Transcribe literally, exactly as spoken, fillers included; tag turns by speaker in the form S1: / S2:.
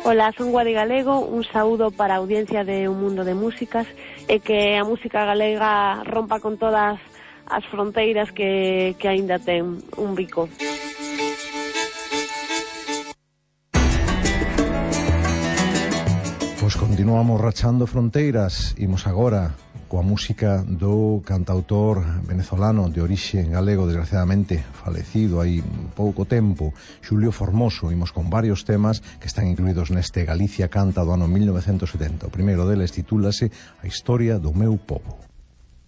S1: Ola, son Guadi Galego, un saúdo para a audiencia de Un Mundo de Músicas e que a música galega rompa con todas as fronteiras que, que aínda ten un bico.
S2: Pois continuamos rachando fronteiras, imos agora coa música do cantautor venezolano de orixe galego, desgraciadamente falecido hai pouco tempo, Xulio Formoso. Imos con varios temas que están incluídos neste Galicia Canta do ano mil novecentos setenta. O primeiro deles titúlase A historia do meu pobo.